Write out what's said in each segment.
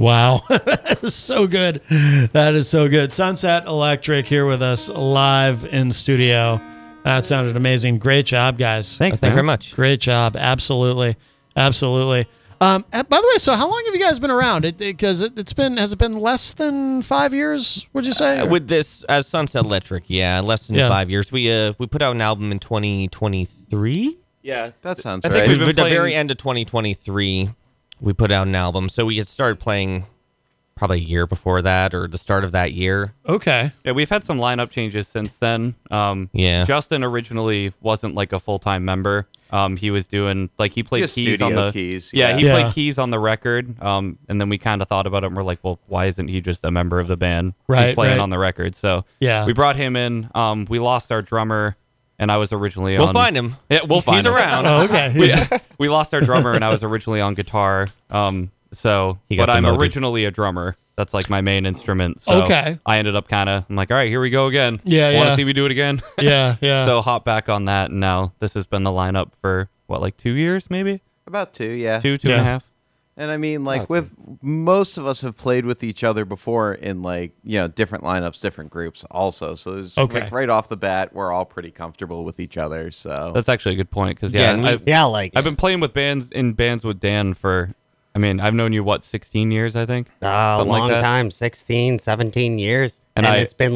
Wow. That is so good. That is so good. Sunset Electric here with us live in studio. That sounded amazing. Great job, guys. Thank you very much. Great job. Absolutely. Absolutely. By the way, so how long have you guys been around? Has it been less than 5 years, would you say? With this, as Sunset Electric, less than 5 years. We put out an album in 2023. Yeah, that sounds I right. think at the very end of 2023, we put out an album. So we had started playing probably a year before that or the start of that year. Okay. Yeah, we've had some lineup changes since then. Justin originally wasn't like a full-time member. He was doing he played just keys on the keys. He played keys on the record. And then we kind of thought about it and we're like, well, why isn't he just a member of the band? Right, He's playing right. on the record. So we brought him in. We lost our drummer and I was originally We'll find him. Yeah, we'll find He's him. around. Oh, okay. We lost our drummer and I was originally on guitar. But I'm originally a drummer. That's like my main instrument. So Okay. I ended up I'm like, all right, here we go again. Yeah, Want yeah. to see me do it again? Yeah, yeah. So hop back on that. And now this has been the lineup for 2 years, maybe? About 2, yeah. Two and a half. And I mean, most of us have played with each other before in different lineups, different groups also. So there's right off the bat, we're all pretty comfortable with each other. So That's actually a good point. Because I've been playing with bands with Dan for, I've known you, 16 years, I think? A long time, 16, 17 years. And it's been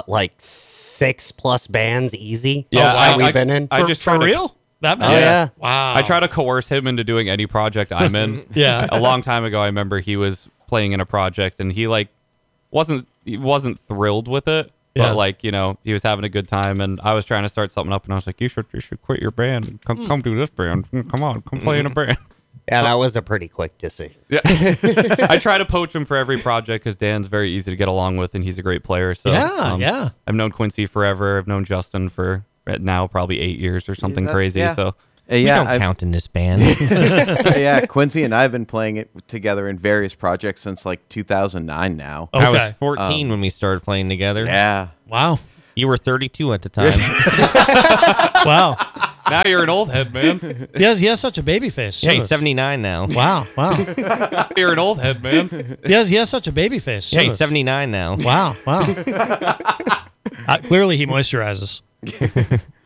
6+ bands easy. Yeah, we've been in. For real? That many? Oh, yeah. Wow. I try to coerce him into doing any project I'm in. Yeah. A long time ago, I remember he was playing in a project and he wasn't thrilled with it. Yeah. But he was having a good time and I was trying to start something up and I was like, you should quit your band and come do this band. Come on, come play in a band. Yeah, that was a pretty quick decision. Yeah. I try to poach him for every project because Dan's very easy to get along with and he's a great player. So yeah. I've known Quincy forever. I've known Justin for now probably 8 years or something crazy. yeah. So we don't count in this band. yeah, Quincy and I have been playing it together in various projects since 2009 now. Okay. I was 14 when we started playing together. Yeah. Wow. You were 32 at the time. Wow. now you're an old head, man. He has such a baby face. Yeah, too. he's 79 now. Wow. You're an old head, man. He has such a baby face. Yeah, too. he's 79 now. Wow. Clearly he moisturizes.